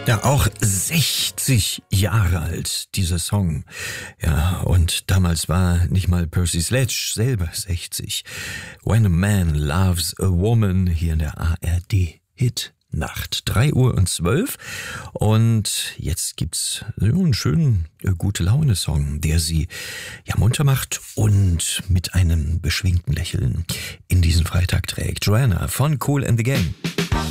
Ja, auch 60 Jahre alt, dieser Song. Ja, und damals war nicht mal Percy Sledge selber 60. When a Man Loves a Woman, hier in der ARD-Hit. Nacht, 3:12 und jetzt gibt's so einen schönen Gute-Laune-Song, der sie ja munter macht und mit einem beschwingten Lächeln in diesen Freitag trägt. Joanna von Kool and the Gang.